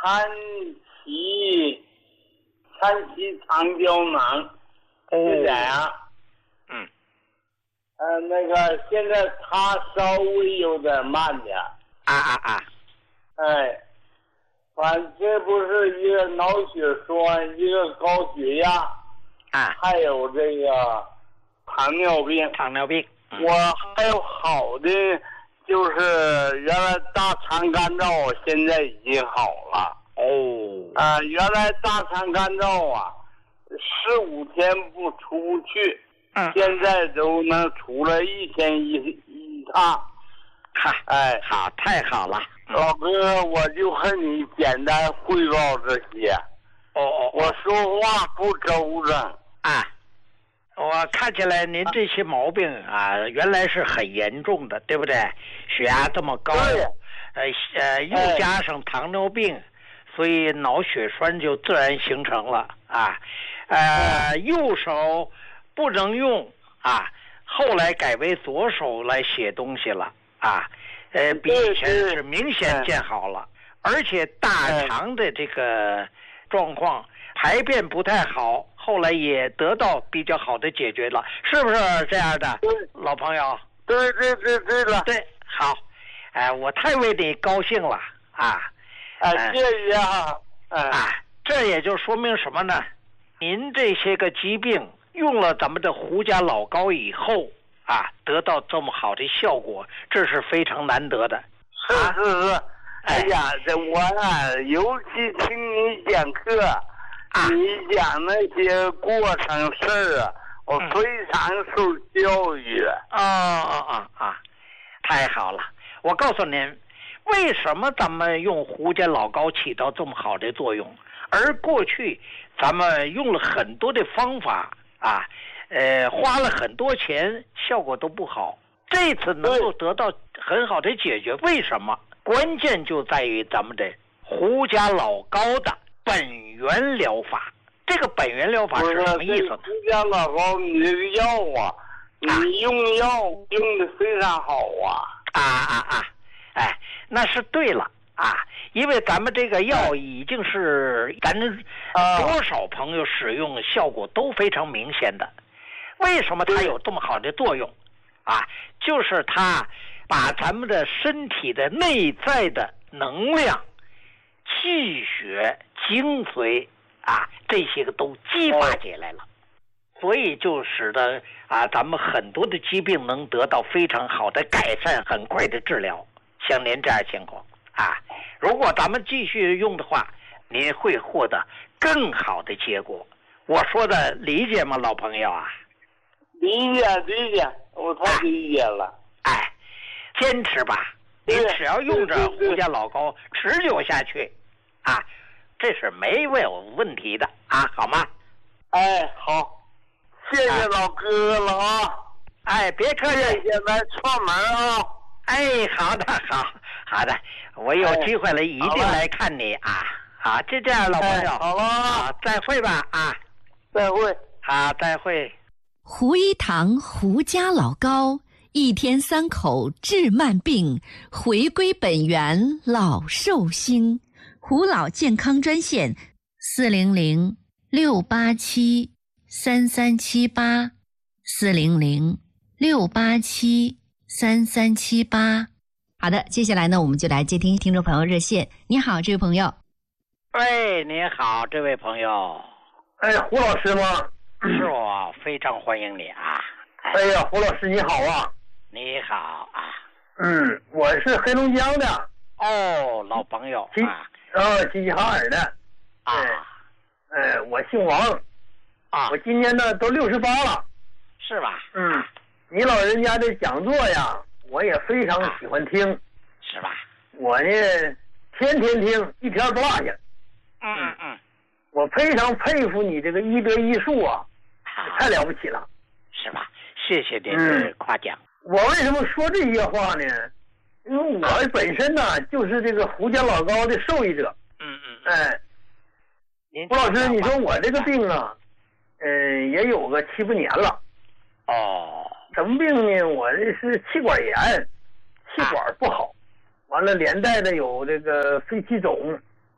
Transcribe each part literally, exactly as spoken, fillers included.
餐期餐期肠胶囊，是这样。 嗯。 呃，那个现在他稍微有点慢点。 啊啊啊！ 哎，反正这不是一个脑血栓，一个高血压， 啊， 还有这个糖尿病。 糖尿病。嗯、 我还有好的，就是原来大肠干燥，现在已经好了。 哦。 啊、呃，原来大肠干燥啊，十五天不出去， 嗯， 现在都能出来一天一一趟。 哈， 哎， 好，太好了， 嗯、老哥，我就和你简单汇报这些。 哦哦， 我说话不周正啊。我看起来您这些毛病啊，原来是很严重的，对不对？血压这么高，呃呃，又加上糖尿病，所以脑血栓就自然形成了啊。呃，右手不能用啊，后来改为左手来写东西了啊，呃，比以前是明显见好了，而且大肠的这个状况，排便不太好。后来也得到比较好的解决了，是不是这样的，老朋友？ 对对对对了， 对，好，哎、呃，我太为你高兴了啊！ 啊，谢谢啊！ 啊，这也就说明什么呢？您这些个疾病用了咱们的胡家老膏以后啊，得到这么好的效果，这是非常难得的。 是是是，哎呀，这我啊，尤其听你讲课。啊、你讲那些过程事儿啊，我非常受教育。 啊啊啊啊！太好了！我告诉您，为什么咱们用胡家老膏起到这么好的作用，而过去咱们用了很多的方法啊，呃，花了很多钱，效果都不好。这次能够得到很好的解决，为什么？关键就在于咱们的胡家老膏的本源疗法。这个本源疗法是什么意思呢？ 胡家老膏，你这个药啊，你用药用的非常好啊！ 啊啊啊！哎，那是对了啊，因为咱们这个药已经是咱多少朋友使用效果都非常明显的。为什么它有这么好的作用？啊，就是它把咱们的身体的内在的能量、气血、精髓啊，这些个都激发起来了，所以就使得啊，咱们很多的疾病能得到非常好的改善，很快的治疗。像您这样情况啊，如果咱们继续用的话，您会获得更好的结果。我说的理解吗，老朋友啊？ 理解理解，我太理解了。 哎，坚持吧，您只要用着胡家老膏持久下去啊，这是没有问题的啊，好吗？ 哎，好，谢谢老哥了啊！ 哎，别客气， 谢谢来串门啊！ 哎，好的，好好的，我有机会了，一定来看你啊！好，就这样，老朋友， 好了， 好，再会吧啊！ 再会， 好，再会。 胡一堂胡家老膏，一天三口治慢病，回归本源老寿星。胡老健康专线：四零零六八七三三七八，四零零六八七三三七八。好的，接下来呢，我们就来接听听众朋友热线。你好，这位朋友。 喂，你好，这位朋友。 哎，胡老师吗？ 是我，非常欢迎你啊！ 哎呀，胡老师你好啊！ 你好啊！ 嗯，我是黑龙江的。 哦，老朋友啊。 呃，齐齐哈尔的。 啊。 呃，我姓王。 啊。 我今年呢都六十八了。 是吧？ 嗯，你老人家的讲座呀，我也非常喜欢听。 啊、是吧？ 我呢，天天听，一天不落下。 嗯嗯嗯。 我非常佩服你这个医德医术啊，太了不起了， 是吧？谢谢您的夸奖、 嗯。我为什么说这些话呢？因为我本身呢、啊、就是这个胡家老膏的受益者。 嗯嗯。 哎，胡老师，你说我这个病啊，嗯、呃，也有个七八年了。 哦。 什么病呢？我这是气管炎，气管不好，啊、完了连带的有这个肺气肿。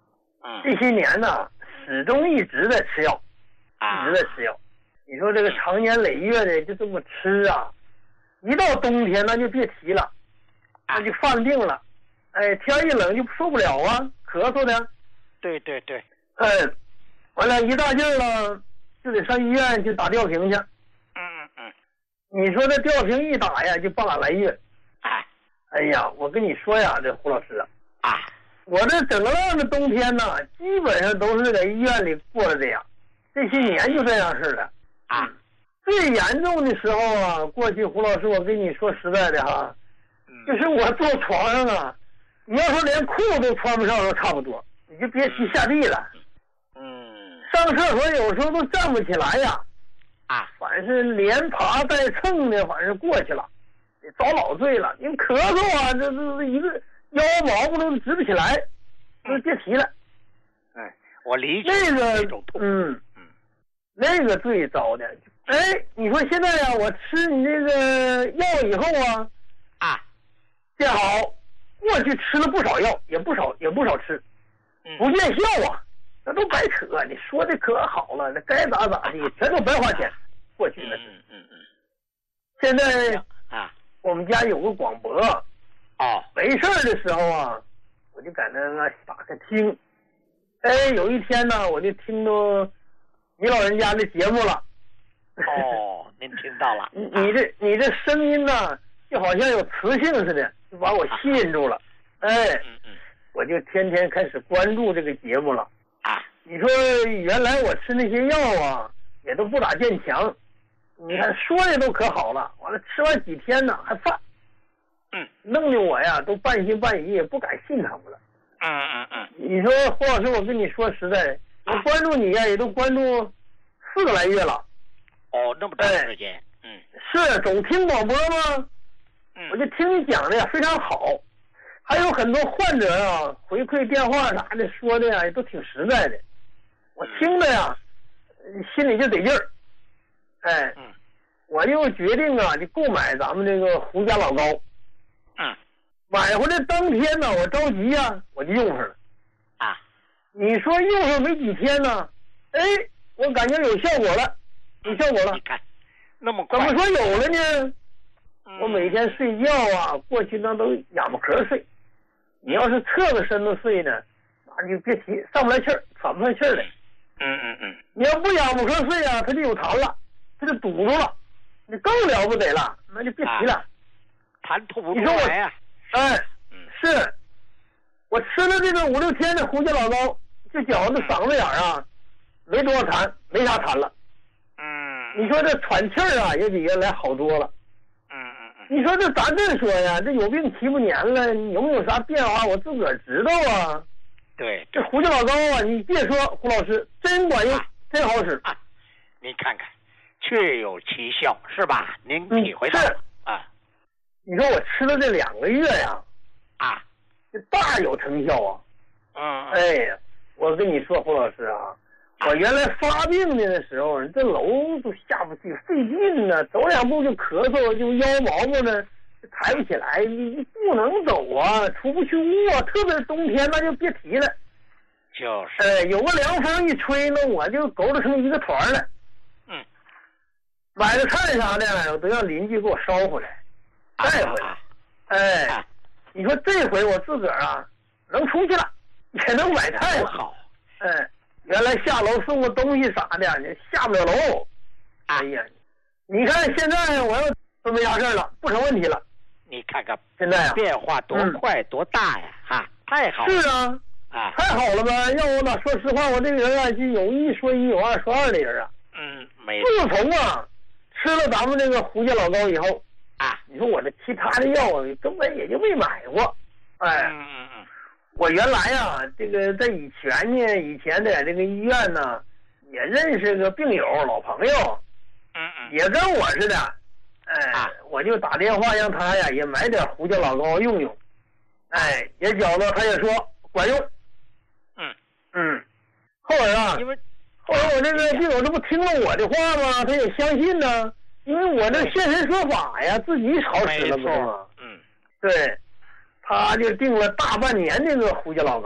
嗯， 这些年呢，始终一直在吃药， 啊， 一直在吃药。你说这个长年累月的就这么吃啊，一到冬天那就别提了，那就犯病了。哎，天一冷就受不了啊，咳嗽的。 对对对。 哎，完了，一大劲儿了，就得上医院去打吊瓶去。 嗯嗯嗯。 你说这吊瓶一打呀，就半拉来月。 哎。 哎呀，我跟你说呀，这胡老师啊。 啊。 我这整个浪的冬天呢，基本上都是在医院里过的这样，这些年就这样似的。 啊， 最严重的时候啊，过去胡老师，我跟你说实在的哈， 嗯、 就是我坐床上啊，你要说连裤都穿不上都差不多，你就别提下地了。 嗯， 上厕所有时候都站不起来呀。 啊， 反正连爬带蹭的，反正过去了，遭老罪了。因为咳嗽啊，这这一个腰毛不都直不起来，就别提了。 嗯，我理解那个这种痛。 嗯。那个最糟的，哎，你说现在呀、啊，我吃你这个药以后啊， 啊， 见好，过去吃了不少药，也不少也不少吃，不见效啊，那都白扯。你说的可好了，那该咋咋地，全都白花钱。过去那是， 嗯嗯嗯。 现在啊， 我们家有个广播， 哦， 没事儿的时候啊，我就在那个打开听。哎，有一天呢，我就听到你老人家的节目了。 哦，您听到了。 你你这你这声音呢，就好像有磁性似的，就把我吸引住了。哎， 嗯嗯， 我就天天开始关注这个节目了。 啊， 你说原来我吃那些药啊，也都不咋见强。你看说的都可好了，完了吃完几天呢还犯。 嗯， 弄得我呀都半信半疑，也不敢信他们了。 嗯嗯嗯。 你说胡老师，我跟你说实在，我关注你呀，也都关注四个来月了。 哦，那么长时间。哎、嗯， 是总听广播吗？ 嗯， 我就听你讲的呀非常好，还有很多患者啊回馈电话啥的说的呀也都挺实在的，我听的呀、嗯、心里就得劲儿。哎， 嗯， 我又决定啊就购买咱们这个胡家老膏。 嗯， 买回来当天呢，我着急呀、啊，我就用上了。 啊， 你说用上没几天呢，哎，我感觉有效果了，有效果了。 你看，那么快。 怎么说有了呢？ 嗯、 我每天睡觉啊，过去那都仰不壳睡。你要是侧个身子睡呢，那就别提，上不来气儿，喘不上气儿来。 嗯嗯嗯。 你要不仰不壳睡啊，它就有痰了，它就堵住了，你更了不得了，那就别提了。啊， 痰吐不出来呀、 啊！哎，嗯，是，我吃了这个五六天的胡椒老膏，就觉得嗓子眼儿啊，没多少痰，没啥痰了。 嗯， 你说这喘气儿啊，也比原来好多了。 嗯嗯嗯。 你说这咱这说呀，这有病七八年了，你有没有啥变化？我自个儿知道啊。 对， 这胡椒老膏啊，你别说，胡老师真管用，啊、真好使。 啊，你看看，确有其效，是吧？您体会到了、 嗯、 啊。 你说我吃了这两个月呀， 啊， 这大有成效啊！ 嗯， 哎呀，我跟你说，胡老师啊，我原来发病的时候，这楼都下不去，费劲呢，走两步就咳嗽，就腰毛毛呢抬不起来，你不能走啊，出不去屋啊，特别是冬天那就别提了。 就是， 哎，有个凉风一吹，那我就勾搭成一个团了。 嗯， 买个菜啥的，我都让邻居给我捎回来。带回来，哎，啊、你说这回我自个儿啊能出去了，也能买菜了。 好， 哎，原来下楼送个东西啥的，你下不了楼。哎呀，你看现在我要都没啥事了，不成问题了。 你看看现在啊， 变化多快、嗯、多大呀！哈，太好了。 是啊， 啊， 太好了吧？要我哪说实话，我这个人啊，就有一说一，有二说二的人啊。 嗯，没。 自从啊吃了咱们这个胡椒老膏以后。 啊， 你说我这其他的药根本也就没买过，哎， 嗯嗯嗯， 我原来呀、啊，这个在以前呢，以前在这个医院呢，也认识个病友老朋友， 嗯嗯， 也跟我似的，哎，啊、我就打电话让他呀也买点胡椒老膏用用，哎，也觉得他也说管用， 嗯嗯，后来啊， 因为后来我这个病友这不听了我的话吗？他也相信呢。因为我这现身说法呀，自己好使了不是吗？ 嗯， 对，他就订了大半年这个胡椒老膏。